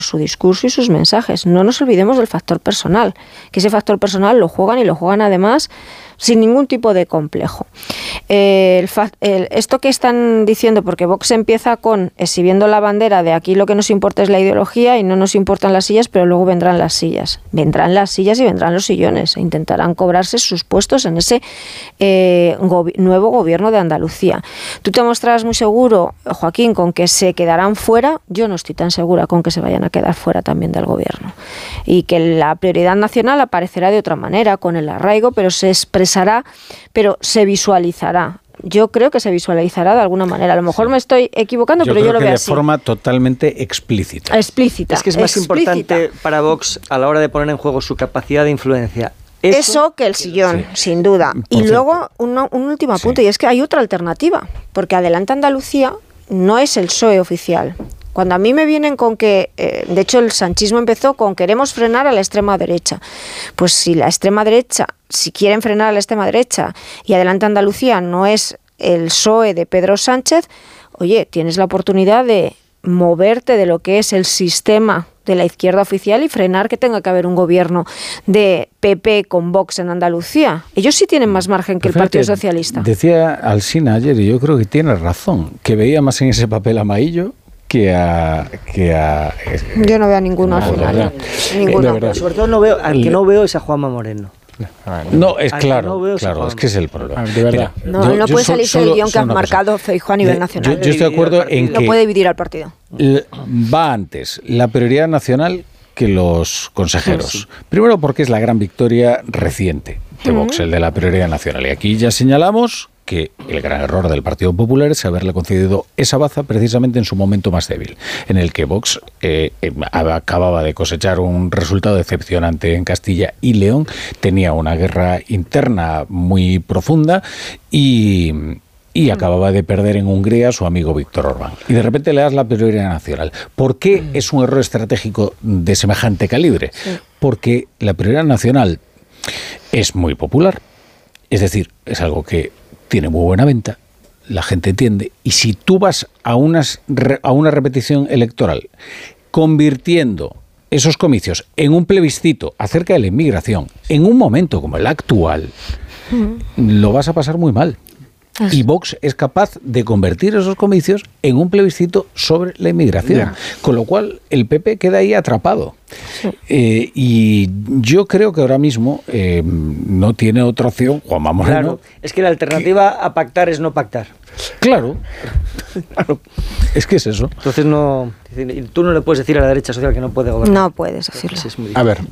su discurso y sus mensajes. No nos olvidemos del factor personal, que ese factor personal lo juegan y lo juegan además sin ningún tipo de complejo. Esto que están diciendo, porque Vox empieza con exhibiendo la bandera de aquí lo que nos importa es la ideología y no nos importan las sillas, pero luego vendrán las sillas. Vendrán las sillas y vendrán los sillones. E intentarán cobrarse sus puestos en ese nuevo gobierno de Andalucía. Tú te mostrarás muy seguro, Joaquín, con que se quedarán fuera. Yo no estoy tan segura con que se vayan a quedar fuera también del gobierno. Y que la prioridad nacional aparecerá de otra manera, con el arraigo, pero se expresará, pero se visualizará. Yo creo que se visualizará de alguna manera. A lo mejor me estoy equivocando, pero yo lo veo así. De forma totalmente explícita. Explícita. Es que es más importante para Vox a la hora de poner en juego su capacidad de influencia. Eso que el sillón, sin duda. Y luego un último apunte, y es que hay otra alternativa, porque Adelante Andalucía no es el PSOE oficial. Cuando a mí me vienen con que, de hecho el sanchismo empezó con queremos frenar a la extrema derecha, pues si la extrema derecha, si quieren frenar a la extrema derecha y Adelante Andalucía no es el PSOE de Pedro Sánchez, oye, tienes la oportunidad de moverte de lo que es el sistema de la izquierda oficial y frenar que tenga que haber un gobierno de PP con Vox en Andalucía. Ellos sí tienen más margen que el Partido Socialista. Decía Alsina ayer, y yo creo que tiene razón, que veía más en ese papel amarillo que a yo no veo a ninguno al final. Ninguno. Sobre todo no veo es a Juanma Moreno. No, es claro, es que es el problema. De verdad. Mira, no puede salirse el guión que ha marcado Feijóo a nivel nacional. Yo estoy de acuerdo en que no puede dividir al partido. Va antes la prioridad nacional que los consejeros. Sí. Primero porque es la gran victoria reciente de Vox, el de la prioridad nacional. Y aquí ya señalamos que el gran error del Partido Popular es haberle concedido esa baza precisamente en su momento más débil, en el que Vox acababa de cosechar un resultado decepcionante en Castilla y León, tenía una guerra interna muy profunda y acababa de perder en Hungría a su amigo Víctor Orbán. Y de repente le das la prioridad nacional. ¿Por qué es un error estratégico de semejante calibre? Sí. Porque la prioridad nacional es muy popular, es decir, es algo que tiene muy buena venta, la gente entiende, y si tú vas a una repetición electoral convirtiendo esos comicios en un plebiscito acerca de la inmigración, en un momento como el actual, lo vas a pasar muy mal. Y Vox es capaz de convertir esos comicios en un plebiscito sobre la inmigración, con lo cual el PP queda ahí atrapado. Y yo creo que ahora mismo no tiene otra opción Juanma Moreno. Claro, es que la alternativa a pactar es no pactar. Claro. Es que es eso. Entonces tú no le puedes decir a la derecha social que no puede gobernar. No puedes decirlo. A ver,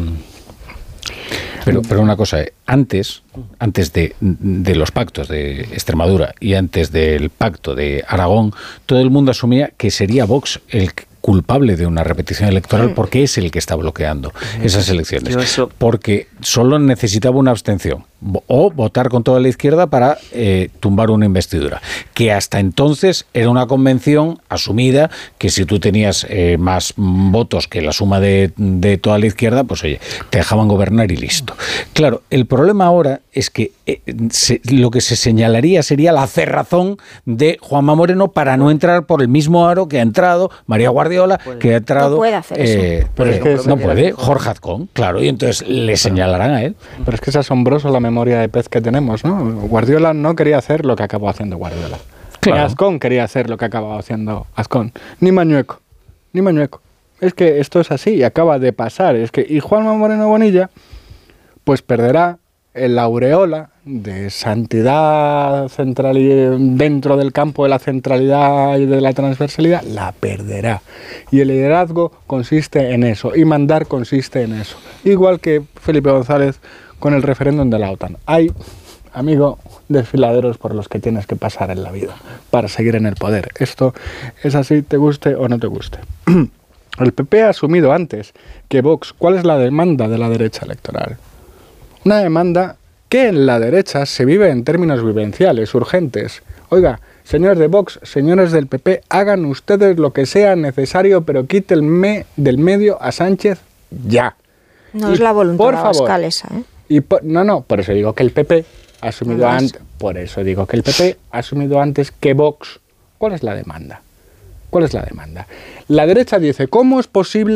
pero una cosa, antes de los pactos de Extremadura y antes del pacto de Aragón, todo el mundo asumía que sería Vox el culpable de una repetición electoral porque es el que está bloqueando esas elecciones. Porque solo necesitaba una abstención o votar con toda la izquierda para tumbar una investidura. Que hasta entonces era una convención asumida que si tú tenías más votos que la suma de toda la izquierda, pues oye, te dejaban gobernar y listo. Claro, el problema ahora es que lo que se señalaría sería la cerrazón de Juanma Moreno para no entrar por el mismo aro que ha entrado María Guardiola, que ha entrado... No puede hacer eso. Pero es que no puede, Jorge Azcón, claro, y entonces le señalarán a él. Pero es que es asombroso la memoria de pez que tenemos, ¿no? Guardiola no quería hacer lo que acabó haciendo Guardiola. Claro. Ni Azcón quería hacer lo que acababa haciendo Azcón. Ni Mañueco. Es que esto es así y acaba de pasar. Y Juanma Moreno Bonilla pues perderá la aureola de santidad dentro del campo de la centralidad y de la transversalidad, la perderá. Y el liderazgo consiste en eso, y mandar consiste en eso. Igual que Felipe González con el referéndum de la OTAN. Hay, amigo, desfiladeros por los que tienes que pasar en la vida para seguir en el poder. Esto es así, te guste o no te guste. El PP ha asumido antes que Vox. ¿Cuál es la demanda de la derecha electoral? Una demanda que en la derecha se vive en términos vivenciales, urgentes. Oiga, señores de Vox, señores del PP, hagan ustedes lo que sea necesario, pero quítenme del medio a Sánchez ya. No es la voluntad Abascal esa, ¿eh? Por eso digo que el PP ha asumido antes. Por eso digo que el PP ha asumido antes que Vox. ¿Cuál es la demanda? ¿Cuál es la demanda? La derecha dice, ¿cómo es posible